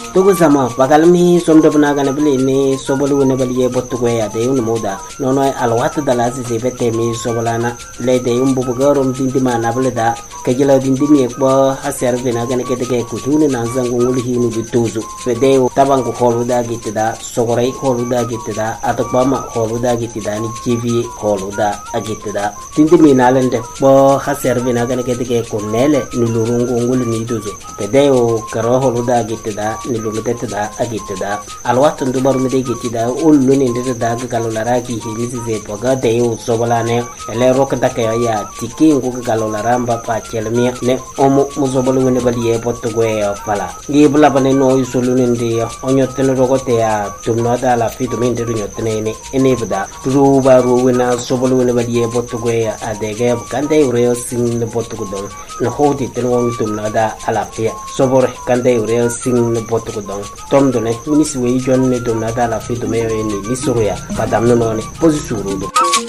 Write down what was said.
tugu sama bagalmi somdo bana gana bili ni sobolu ne bali ye bottu ko ya de un moda nono alwat dala si bete mi sobolana le de un bubu garom dindi mana bele da kajila dindi mi ko haser bina gana ke de kutune na zangu ngul hinu bituzu fede tabangu holuda gitida sogorai holuda gitida atopama holuda gitida ni jivi holuda agitida dindi mi nalende bo haser bina gana ke de ko nele nulurungu ngul ni duzu fede o karo holuda gitida nilumedetida agitida alwat ndubar mede gitida ullu ni ndida galolara ki hilizi ze poga de o sobolane ele rok dake ya tiki ngu galolara mba pa chelmia ne omo muzobolu ne bali e potgo e pala gi bula bane no isolu ne ndi onyotene rogote ya tumno da la fitu mende nyotene ne ene bada ruba ruwena sobolu ne bali e potgo e adege kande ureo sing ne potgo don no hodi ten won tumno da ala pia sobor kande ureo sing ne potgo don tom do ne minisi we jon ne tumno da la fitu me ne misuru ya padam no ne posisuru